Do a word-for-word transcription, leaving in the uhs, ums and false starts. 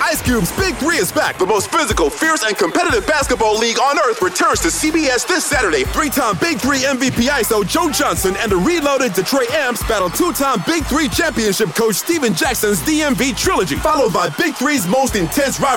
Ice Cube's Big Three is back. The most physical, fierce, and competitive basketball league on earth returns to C B S this Saturday. Three-time Big Three M V P I S O Joe Johnson and the reloaded Detroit Amps battle two-time Big Three championship coach Steven Jackson's D M V trilogy, followed by Big Three's most intense rivalry.